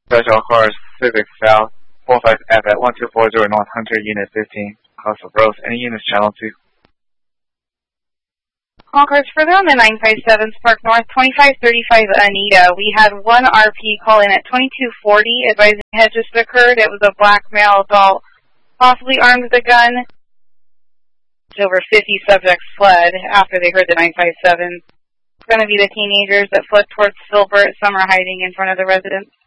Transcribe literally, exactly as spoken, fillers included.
Special cars, Civic South, four five F at one two four zero North Hunter, Unit fifteen. House of Rose. Any units channel two? All cars further on the nine five seven Spark North, twenty-five thirty-five Anita. We had one R P call in at twenty-two forty, advising had just occurred. It was a black male adult, possibly armed with a gun. Over fifty subjects fled after they heard the nine five seven. It's going to be the teenagers that fled towards Filbert. Some are hiding in front of the residence.